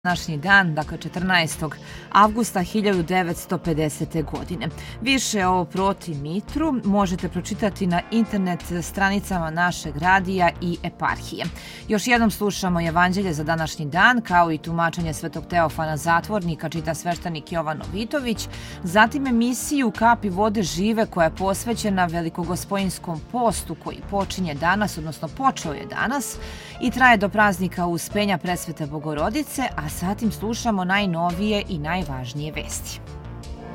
Današnji dan, dakle 14. avgusta 1950. godine. Više o proti Mitru možete pročitati na internet stranicama našeg radija i eparhije. Još jednom slušamo Evanđelje za današnji dan, kao i tumačenje Svetog Teofana Zatvornika, čita sveštenik Jovan Novitović, zatim emisiju Kapi vode žive koja je posvećena Velikogospojinskom postu koji počinje danas, odnosno počeo je danas i traje do praznika Uspenja Presvete Bogorodice, a zatim slušamo najnovije i najvažnije vesti.